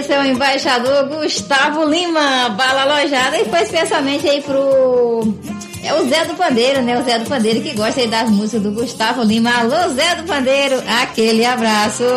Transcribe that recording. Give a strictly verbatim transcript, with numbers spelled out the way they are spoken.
agradecer ao embaixador Gustavo Lima, bala alojada, e foi especialmente aí pro... É o Zé do Pandeiro, né? O Zé do Pandeiro que gosta aí das músicas do Gustavo Lima. Alô, Zé do Pandeiro, aquele abraço.